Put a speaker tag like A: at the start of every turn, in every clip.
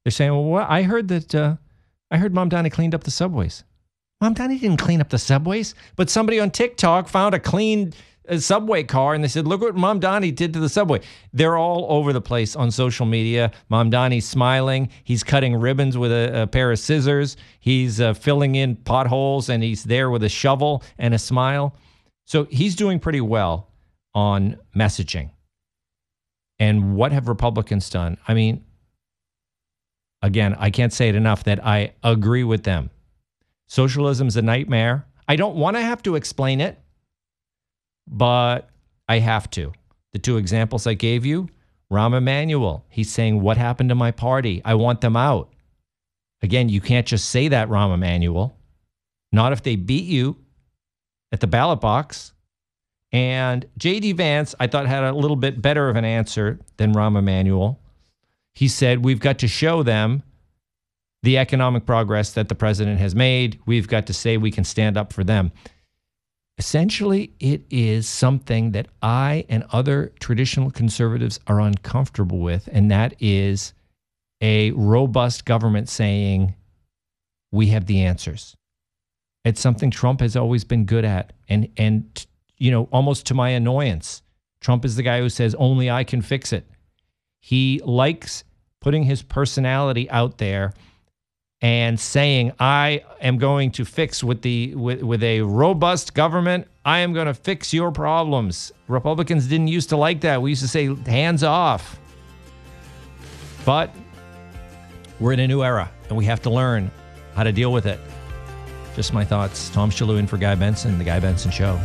A: They're saying, well, I heard Mamdani cleaned up the subways. Mamdani didn't clean up the subways, but somebody on TikTok found a clean subway car, and they said, look what Mamdani did to the subway. They're all over the place on social media. Mamdani's smiling. He's cutting ribbons with a pair of scissors. He's filling in potholes, and he's there with a shovel and a smile. So he's doing pretty well on messaging. And what have Republicans done? I mean, again, I can't say it enough that I agree with them. Socialism's a nightmare. I don't want to have to explain it, but I have to. The two examples I gave you, Rahm Emanuel, he's saying, what happened to my party? I want them out. Again, you can't just say that, Rahm Emanuel. Not if they beat you at the ballot box. And J.D. Vance, I thought, had a little bit better of an answer than Rahm Emanuel. He said, we've got to show them the economic progress that the president has made. We've got to say we can stand up for them. Essentially, it is something that I and other traditional conservatives are uncomfortable with, and that is a robust government saying, we have the answers. It's something Trump has always been good at, and you know, almost to my annoyance. Trump is the guy who says, only I can fix it. He likes putting his personality out there and saying, I am going to fix with a robust government, I am going to fix your problems. Republicans didn't used to like that. We used to say, hands off. But we're in a new era, and we have to learn how to deal with it. Just my thoughts. Tom Shalhoub in for Guy Benson, The Guy Benson Show.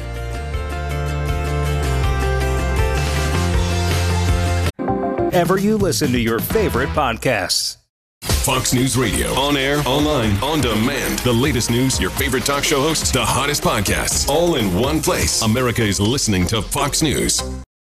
B: Ever you listen to your favorite podcasts.
C: Fox News Radio. On air, online, on demand. The latest news, your favorite talk show hosts, the hottest podcasts, all in one place. America is listening to Fox News.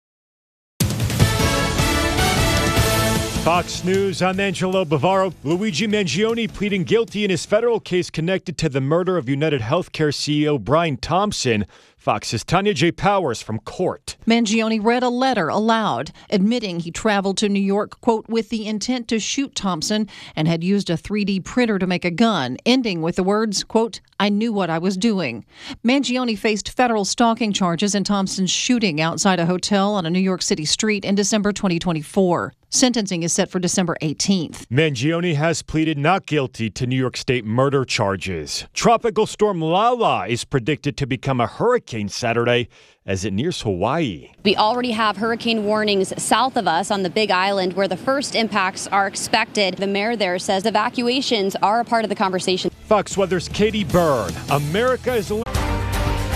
D: Fox News, I'm Angelo Bavaro. Luigi Mangione pleading guilty in his federal case connected to the murder of United Healthcare CEO Brian Thompson. Fox's Tanya J. Powers from court.
E: Mangione read a letter aloud, admitting he traveled to New York, quote, with the intent to shoot Thompson and had used a 3D printer to make a gun, ending with the words, quote, I knew what I was doing. Mangione faced federal stalking charges in Thompson's shooting outside a hotel on a New York City street in December 2024. Sentencing is set for December 18th.
D: Mangione has pleaded not guilty to New York State murder charges. Tropical storm Lala is predicted to become a hurricane Saturday as it nears Hawaii.
F: We already have hurricane warnings south of us on the Big Island where the first impacts are expected. The mayor there says evacuations are a part of the conversation.
D: Fox Weather's Katie Byrne. America is